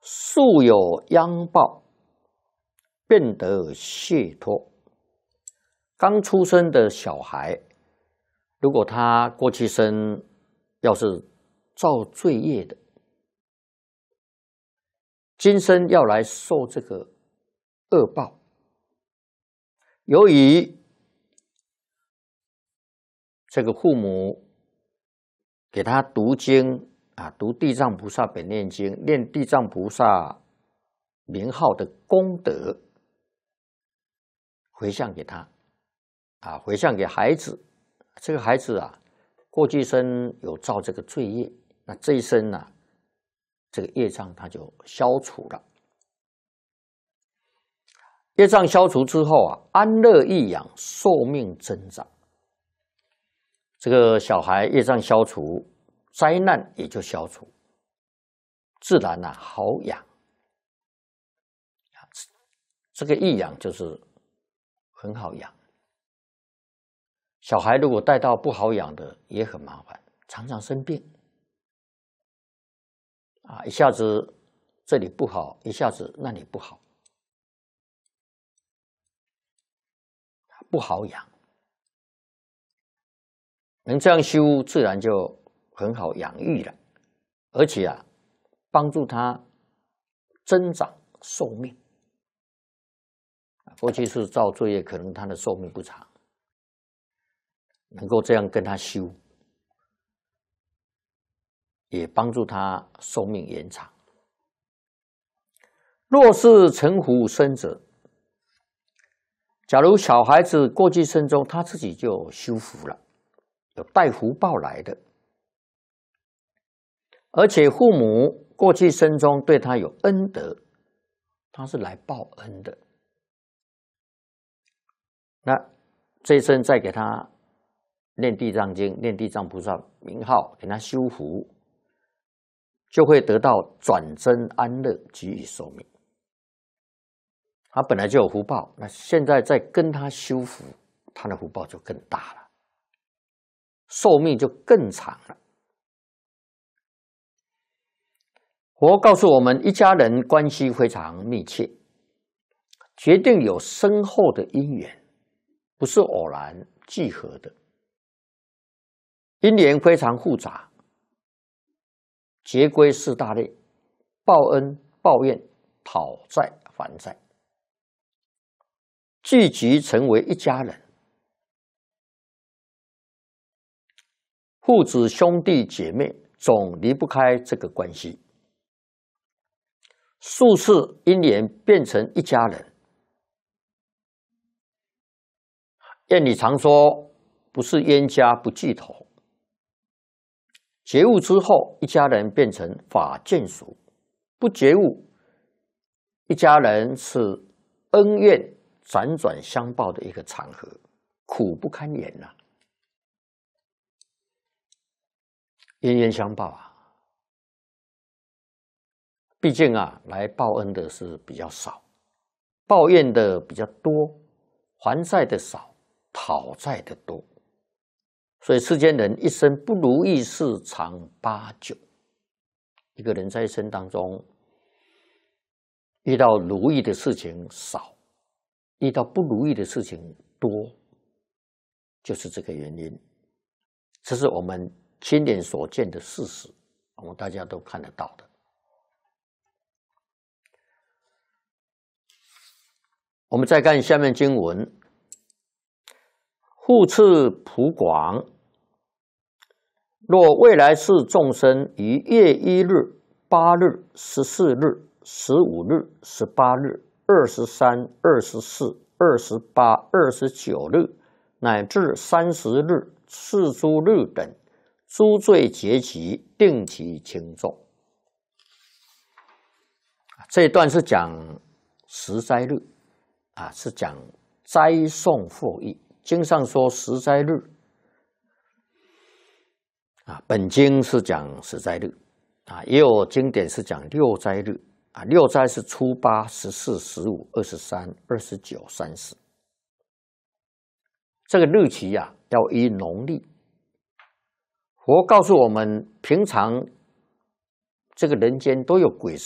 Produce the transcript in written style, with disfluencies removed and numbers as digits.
素有殃报，便得解脱。刚出生的小孩，如果他过去生要是造罪业的，今生要来受这个恶报。由于这个父母给他读经读地藏菩萨本愿经，念地藏菩萨名号的功德，回向给他回向给孩子。这个孩子过去生有造这个罪业，那这一生这个业障他就消除了。业障消除之后安乐益养，寿命增长。这个小孩业障消除，灾难也就消除，自然好养。这个益养就是很好养。小孩如果带到不好养的也很麻烦，常常生病一下子这里不好，一下子那里不好，不好养。能这样修，自然就很好养育了，而且帮助他增长寿命。过去是造罪业，可能他的寿命不长，能够这样跟他修，也帮助他寿命延长。若是成福生者，假如小孩子过去生中他自己就修福了，有带福报来的，而且父母过去生中对他有恩德，他是来报恩的。那这一生再给他念地藏经，念地藏菩萨名号，给他修福，就会得到转增安乐，给予寿命。他本来就有福报，那现在再跟他修福，他的福报就更大了，寿命就更长了。佛告诉我们，一家人关系非常密切，决定有深厚的因缘，不是偶然聚合的。因缘非常复杂，结归四大类：报恩、报怨、讨债、还债，聚集成为一家人。父子、兄弟姐妹总离不开这个关系。数次因缘变成一家人。谚语常说，不是冤家不聚头。觉悟之后，一家人变成法眷属；不觉悟，一家人是恩怨辗转相报的一个场合，苦不堪言呐。冤冤相报毕竟来报恩的是比较少，报怨的比较多，还债的少，讨债的多。所以世间人一生不如意事常八九。一个人在一生当中，遇到如意的事情少，遇到不如意的事情多，就是这个原因。这是我们亲眼所见的事实，我们大家都看得到的。我们再看下面经文：复次普广，若未来世众生于月1日、8日、14日、15日、18日、23、24、28、29日，乃至30日、世诸日等，诸罪结集，定其轻重。这一段是讲十斋日是讲斋颂佛义。经上说十斋日本经是讲十斋日也有经典是讲六斋日六斋是初8、14、15、23、29、30。这个日期要依农历。佛告诉我们，平常这个人间都有鬼